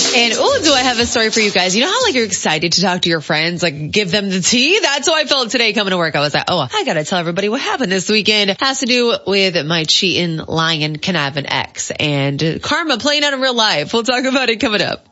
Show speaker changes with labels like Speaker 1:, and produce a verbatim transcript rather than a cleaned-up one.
Speaker 1: And oh, do I have a story for you guys? You know how like you're excited to talk to your friends, like give them the tea? That's how I felt today coming to work. I was like, oh, I gotta tell everybody what happened this weekend. It has to do with my cheating, lying, conniving ex and karma playing out in real life. We'll talk about it coming up.